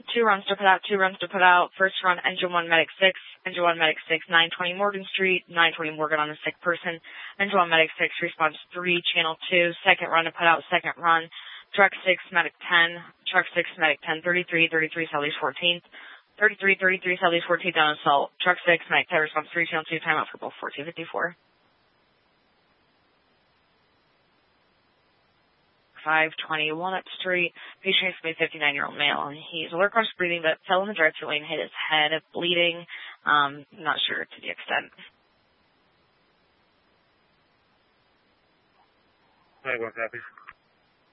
2 runs to put out, 2 runs to put out. First run, engine 1, medic 6, engine 1, medic 6, 920 Morgan Street, 920 Morgan on a sick person, engine 1, medic 6, response 3, channel 2, second run to put out, second run, truck 6, medic 10, truck 6, medic 10, 33 Southeast 14th, 33 Southeast 14th on assault, truck 6, medic 10, response 3, channel 2, timeout for both 1454. 520 Walnut Street. Patient is a 59-year-old male, and he's alert, conscious, breathing, but fell in the drive-thru lane, hit his head, bleeding. Not sure to the extent. 21 copies.